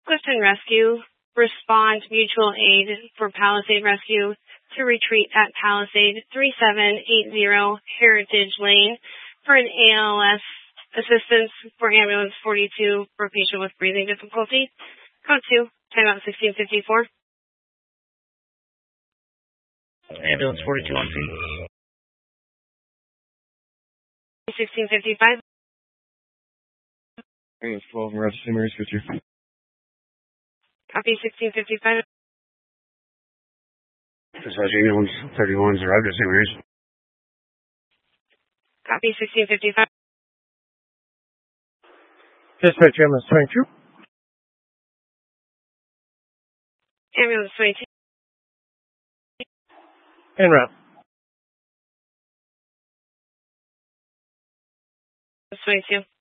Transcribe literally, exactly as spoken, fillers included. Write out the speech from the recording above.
Clifton Rescue, respond mutual aid for Palisade Rescue to retreat at Palisade three seven eight zero Heritage Lane for an A L S assistance for ambulance forty-two for a patient with breathing difficulty. Code two, timeout sixteen fifty-four. Ambulance forty-two on scene. sixteen fifty-five. Ambulance twelve, emergency Mary's with you. Copy sixteen fifty-five. Dispatch ambulance thirty-one is arrived at Saint Mary's. Copy sixteen fifty-five. Dispatch ambulance twenty-two. Ambulance twenty-two. En route. twenty-two.